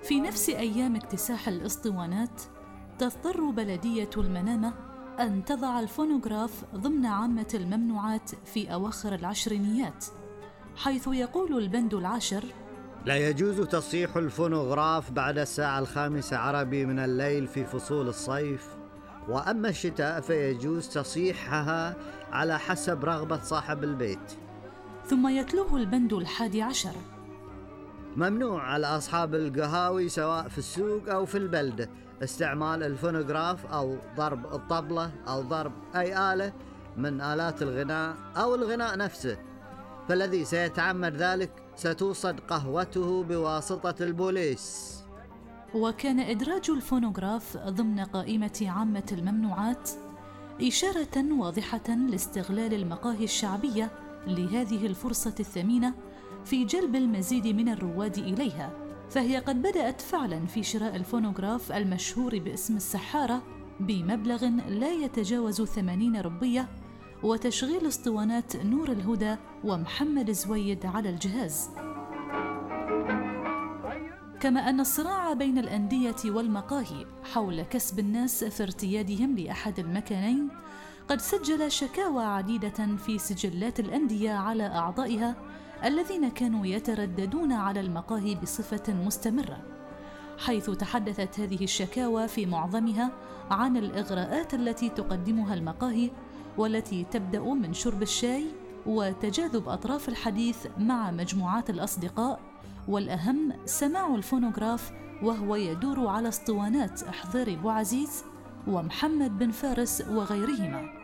في نفس أيام اكتساح الإسطوانات تضطر بلدية المنامة أن تضع الفونوغراف ضمن عامة الممنوعات في أواخر العشرينيات، حيث يقول البند 10: لا يجوز تصحيح الفونوغراف بعد الساعة 5 عربي من الليل في فصول الصيف، وأما الشتاء فيجوز تصحيحها على حسب رغبة صاحب البيت. ثم يتلوه البند 11: ممنوع على أصحاب القهاوي سواء في السوق أو في البلدة استعمال الفونوغراف أو ضرب الطبلة أو ضرب أي آلة من آلات الغناء أو الغناء نفسه، فالذي سيتعمد ذلك ستوصد قهوته بواسطة البوليس. وكان إدراج الفونوغراف ضمن قائمة عامة الممنوعات إشارة واضحة لاستغلال المقاهي الشعبية لهذه الفرصة الثمينة في جلب المزيد من الرواد إليها، فهي قد بدأت فعلا في شراء الفونوغراف المشهور باسم السحارة بمبلغ لا يتجاوز 80 ربية، وتشغيل اسطوانات نور الهدى ومحمد زويد على الجهاز. كما أن الصراع بين الأندية والمقاهي حول كسب الناس في ارتيادهم لأحد المكانين قد سجل شكاوى عديدة في سجلات الأندية على أعضائها الذين كانوا يترددون على المقاهي بصفة مستمرة، حيث تحدثت هذه الشكاوى في معظمها عن الإغراءات التي تقدمها المقاهي، والتي تبدأ من شرب الشاي وتجاذب أطراف الحديث مع مجموعات الأصدقاء، والأهم سماع الفونوغراف وهو يدور على اسطوانات إحضار بوعزيز ومحمد بن فارس وغيرهما.